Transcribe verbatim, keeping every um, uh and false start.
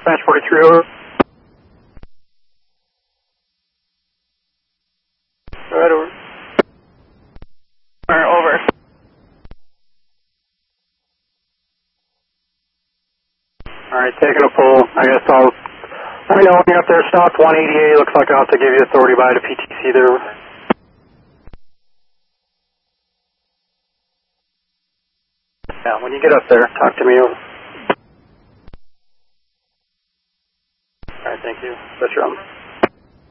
Dispatch forty-three, over. Alright, over. Alright, over. Alright, taking a pull. I guess I'll, let me know when you're up there. Stopped one eighty-eight. Looks like I'll have to give you authority by the P T C there. Yeah, when you get up there, talk to me. Alright, thank you. That's your own.